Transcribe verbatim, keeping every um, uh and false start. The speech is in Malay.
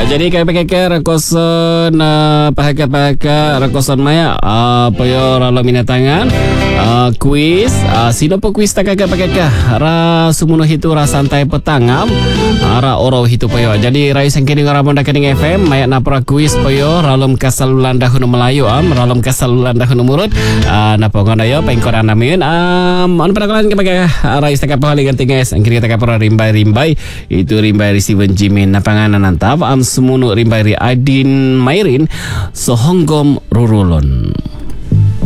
Jadi kakak-kakak rakosan uh, pahaka-pahaka rakosan maya uh, payo ralo minatangan uh, kuis uh, sino po kuis ta kakak-kakak ra sumuno hitu ra santai petangam ara oro hitu payo. Jadi rai sangkini ngaramon da kening F M maya napra kuis payo ralom kasalulan dahunu Melayu am ralom kasalulan dahunu murut uh, napa ngono yo pengkor anamin am on penakalan kakak rai saka pahali ganti guys angkiri kita kapra rimbai-rimbai itu rimbai risiwen jimin napanganan antap am semuno rimbai ri Adin Mairin sohonggom rurulon.